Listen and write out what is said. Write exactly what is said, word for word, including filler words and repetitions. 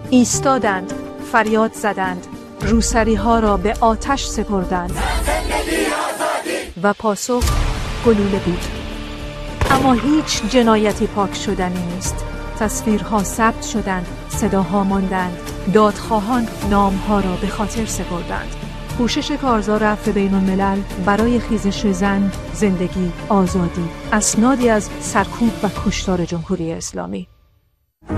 ایستادند، فریاد زدند، روسری ها را به آتش سپردند و پاسخ گلوله بود. اما هیچ جنایتی پاک شدنی نیست. تصویرها ثبت شدند، صداها ماندند، دادخواهان نامها را به خاطر سپردند. کوشش کارزار عفو بین الملل برای خیزش زن، زندگی، آزادی، اسنادی از سرکوب و کشتار جمهوری اسلامی.